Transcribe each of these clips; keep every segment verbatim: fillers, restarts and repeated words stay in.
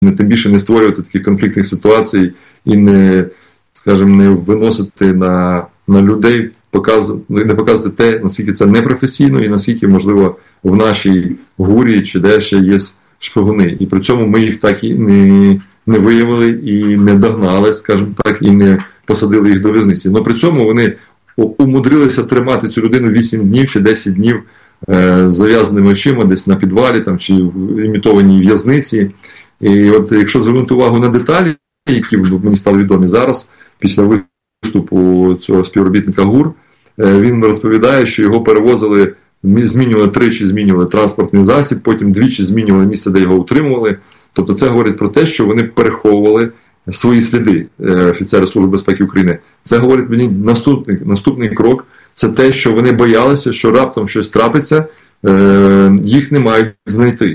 тим більше не створювати таких конфліктних ситуацій і не, скажімо, не виносити на, на людей, показувати, не показувати те, наскільки це непрофесійно і наскільки, можливо, в нашій ГУРі чи де ще є шпигуни. І при цьому ми їх так і не, не виявили і не догнали, скажімо так, і не посадили їх до в'язниці. Но при цьому вони умудрилися тримати цю людину вісім днів чи десять днів е, з зав'язаними очима десь на підвалі там, чи в імітованій в'язниці. І от якщо звернути увагу на деталі, які мені стали відомі зараз, після виступу цього співробітника ГУР, е, він розповідає, що його перевозили, змінювали тричі, змінювали транспортний засіб, потім двічі змінювали місце, де його утримували. Тобто це говорить про те, що вони переховували свої сліди, офіцери Служби безпеки України. Це говорить мені наступний, наступний крок, це те, що вони боялися, що раптом щось трапиться, їх не мають знайти.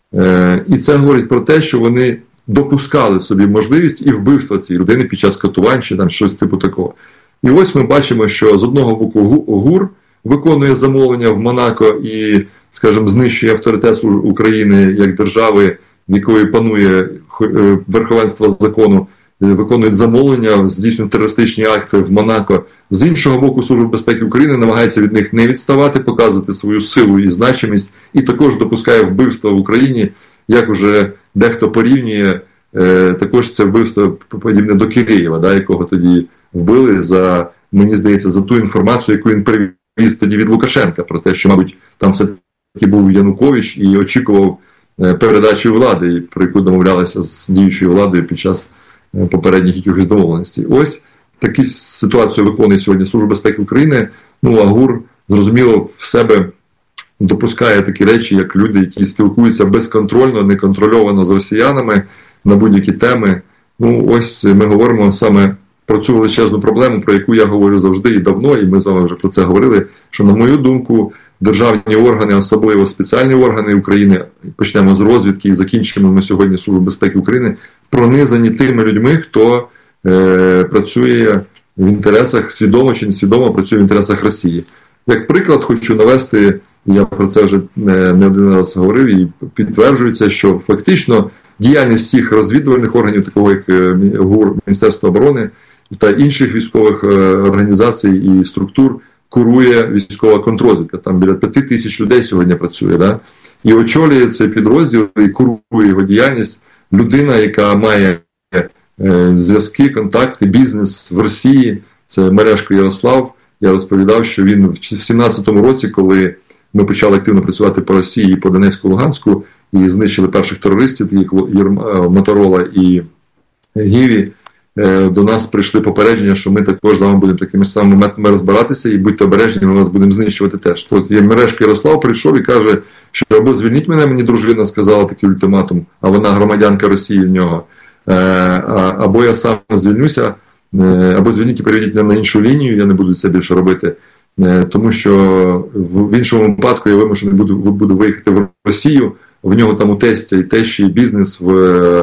І це говорить про те, що вони допускали собі можливість і вбивства цієї людини під час катувань чи там щось типу такого. І ось ми бачимо, що з одного боку ГУР виконує замовлення в Монако і, скажімо, знищує авторитет України як держави, в якої панує верховенство закону, виконують замовлення, здійснюють терористичні акти в Монако. З іншого боку, Служба безпеки України намагається від них не відставати, показувати свою силу і значимість, і також допускає вбивства в Україні, як уже дехто порівнює, е, також це вбивство подібне до Киреєва, да, якого тоді вбили за, мені здається, за ту інформацію, яку він привіз тоді від Лукашенка, про те, що, мабуть, там все-таки був Янукович і очікував передачі влади, про яку домовлялися з діючою владою під час попередніх якихось домовленостей. Ось таку ситуацію виконує сьогодні Служба безпеки України. Ну, а ГУР, зрозуміло, в себе допускає такі речі, як люди, які спілкуються безконтрольно, неконтрольовано з росіянами на будь-які теми. Ну, ось ми говоримо саме про цю величезну проблему, про яку я говорю завжди і давно, і ми з вами вже про це говорили, що, на мою думку, державні органи, особливо спеціальні органи України, почнемо з розвідки і закінчимо ми сьогодні Службу безпеки України, пронизані тими людьми, хто е, працює в інтересах, свідомо чи несвідомо працює в інтересах Росії. Як приклад хочу навести, я про це вже не, не один раз говорив і підтверджується, що фактично діяльність всіх розвідувальних органів, такого як ГУР, Міністерство оборони та інших військових організацій і структур, курує військова контррозвідка. Там біля п'яти тисяч людей сьогодні працює. Да? І очолює цей підрозділ і курує його діяльність людина, яка має е, зв'язки, контакти, бізнес в Росії. Це Мережко Ярослав. Я розповідав, що він в сімнадцятому році, коли ми почали активно працювати по Росії і по Донецьку, Луганську, і знищили перших терористів, таких як Моторола і Гіві, до нас прийшли попередження, що ми також з вами будемо такими самими методами розбиратися, і будьте обережні, ми вас будемо знищувати теж. Тут є Мережко Ярослав прийшов і каже, що або звільніть мене, мені дружина сказала такий ультиматум, а вона громадянка Росії в нього, або я сам звільнюся, або звільніть і переведіть мене на іншу лінію, я не буду це більше робити. Тому що в іншому випадку я вимушений буду, буду виїхати в Росію, в нього там у тестя і тещі бізнес в,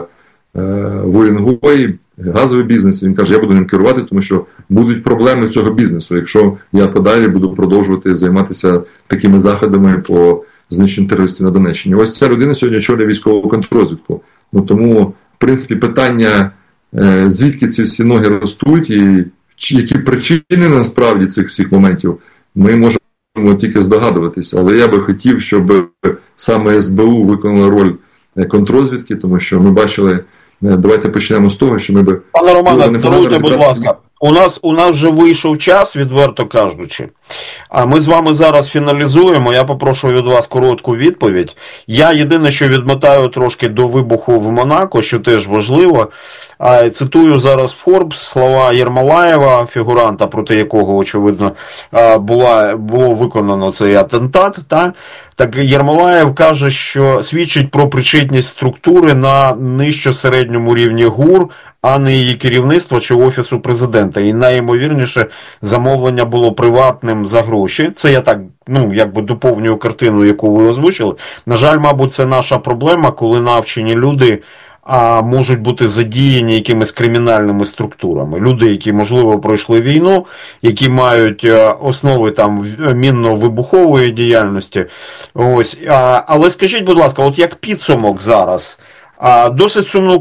в Уренгої, газовий бізнес, і він каже, я буду ним керувати, тому що будуть проблеми цього бізнесу, якщо я подалі буду продовжувати займатися такими заходами по знищенню терористів на Донеччині. Ось ця людина сьогодні очолює військову контррозвідку. Ну, тому, в принципі, питання, звідки ці всі ноги ростуть і які причини насправді цих всіх моментів, ми можемо тільки здогадуватися. Але я би хотів, щоб саме ес бе у виконала роль контррозвідки, тому що ми бачили. Давайте почнемо з того, що ми би... Пане Романе, даруйте, будь ласка. У нас, у нас вже вийшов час, відверто кажучи. А ми з вами зараз фіналізуємо. Я попрошу від вас коротку відповідь. Я єдине, що відмотаю трошки до вибуху в Монако, що теж важливо. А, цитую зараз Forbes слова Єрмолаєва, фігуранта, проти якого, очевидно, була, було виконано цей атентат. Та? Так Єрмолаєв каже, що свідчить про причетність структури на нижчо-середньому рівні ГУР, а не її керівництва чи Офісу Президента. І найімовірніше замовлення було приватним за гроші. Це я так, ну, якби доповнюю картину, яку ви озвучили. На жаль, мабуть, це наша проблема, коли навчені люди а можуть бути задіяні якимись кримінальними структурами. Люди, які, можливо, пройшли війну, які мають основи там мінно-вибухової діяльності. Ось. А, але скажіть, будь ласка, от як підсумок зараз, Досить сумну